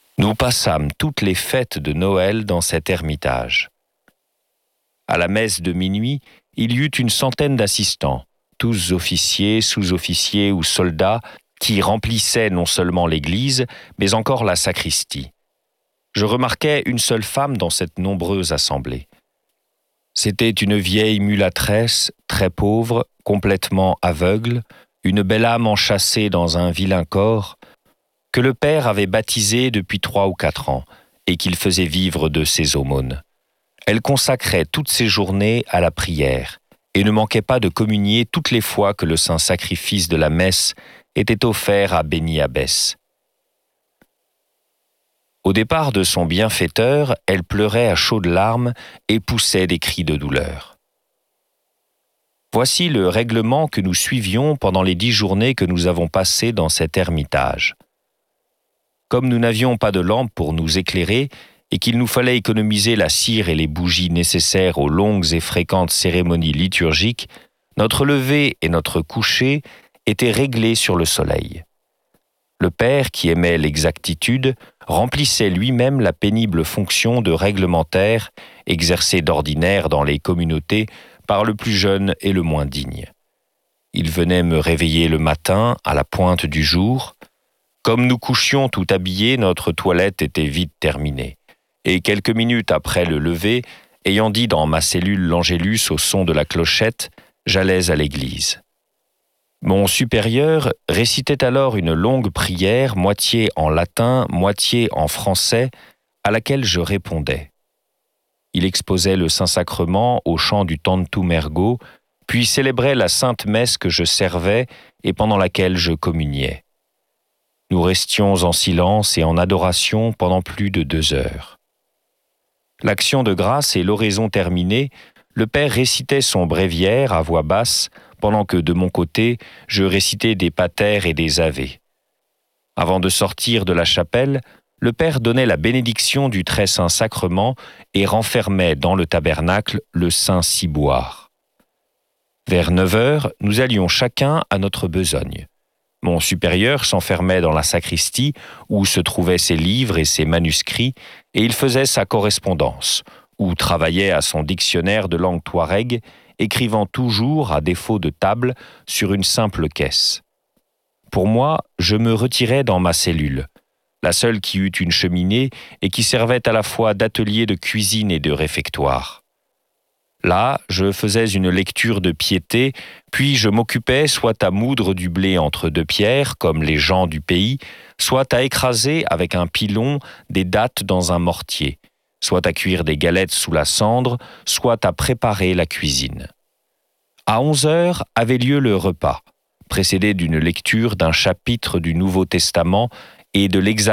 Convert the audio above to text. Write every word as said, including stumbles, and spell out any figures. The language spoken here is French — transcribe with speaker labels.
Speaker 1: Nous passâmes toutes les fêtes de Noël dans cet ermitage. À la messe de minuit, il y eut une centaine d'assistants, tous officiers, sous-officiers ou soldats, qui remplissaient non seulement l'église, mais encore la sacristie. Je remarquai une seule femme dans cette nombreuse assemblée. C'était une vieille mulâtresse, très pauvre, complètement aveugle, une belle âme enchâssée dans un vilain corps, que le père avait baptisée depuis trois ou quatre ans, et qu'il faisait vivre de ses aumônes. Elle consacrait toutes ses journées à la prière, et ne manquait pas de communier toutes les fois que le saint sacrifice de la messe était offert à Béni Abbesse. Au départ de son bienfaiteur, elle pleurait à chaudes larmes et poussait des cris de douleur. Voici le règlement que nous suivions pendant les dix journées que nous avons passées dans cet ermitage. Comme nous n'avions pas de lampe pour nous éclairer et qu'il nous fallait économiser la cire et les bougies nécessaires aux longues et fréquentes cérémonies liturgiques, notre lever et notre coucher étaient réglés sur le soleil. Le père, qui aimait l'exactitude, remplissait lui-même la pénible fonction de réglementaire exercée d'ordinaire dans les communautés par le plus jeune et le moins digne. Il venait me réveiller le matin à la pointe du jour. Comme nous couchions tout habillés, notre toilette était vite terminée. Et quelques minutes après le lever, ayant dit dans ma cellule l'Angélus au son de la clochette, j'allais à l'église. Mon supérieur récitait alors une longue prière, moitié en latin, moitié en français, à laquelle je répondais. Il exposait le Saint-Sacrement au chant du Tantum Ergo, puis célébrait la Sainte Messe que je servais et pendant laquelle je communiais. Nous restions en silence et en adoration pendant plus de deux heures. L'action de grâce et l'oraison terminée, le père récitait son bréviaire à voix basse, pendant que de mon côté, je récitais des patères et des avés. Avant de sortir de la chapelle, le père donnait la bénédiction du très saint sacrement et renfermait dans le tabernacle le saint ciboire. Vers neuf heures, nous allions chacun à notre besogne. Mon supérieur s'enfermait dans la sacristie où se trouvaient ses livres et ses manuscrits, et il faisait sa correspondance, ou travaillait à son dictionnaire de langue touareg, écrivant toujours, à défaut de table, sur une simple caisse. Pour moi, je me retirais dans ma cellule, la seule qui eût une cheminée et qui servait à la fois d'atelier de cuisine et de réfectoire. Là, je faisais une lecture de piété, puis je m'occupais soit à moudre du blé entre deux pierres, comme les gens du pays, soit à écraser avec un pilon des dattes dans un mortier, soit à cuire des galettes sous la cendre, soit à préparer la cuisine. À onze heures avait lieu le repas, précédé d'une lecture d'un chapitre du Nouveau Testament et de l'examen